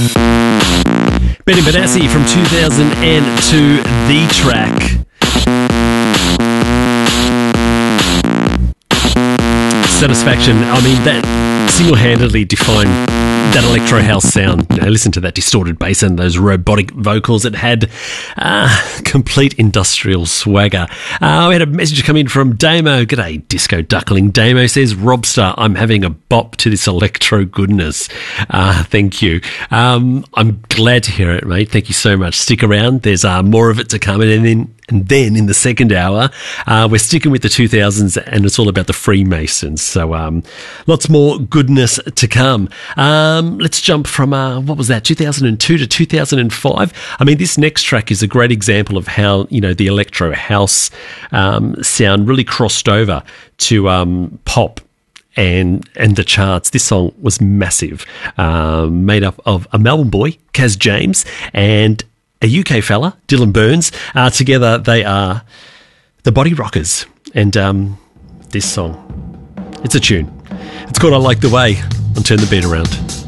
Benny Benassi from 2002, The Track. Satisfaction, I mean, that single-handedly defined that electro house sound. You know, listen to that distorted bass and those robotic vocals. It had complete industrial swagger. We had a message come in from Damo. G'day, Disco Duckling. Damo says, Robster, I'm having a bop to this electro goodness. Thank you. I'm glad to hear it, mate. Thank you so much. Stick around. There's more of it to come. And then in the second hour, we're sticking with the 2000s and it's all about the Freemasons. So lots more goodness to come. Let's jump from, 2002 to 2005. I mean, this next track is a great example of how, you know, the electro house sound really crossed over to pop and the charts. This song was massive, made up of a Melbourne boy, Kaz James, and a UK fella, Dylan Burns. Together they are the Body Rockers. And this song, it's a tune. It's called I Like the Way. I'll turn the beat around.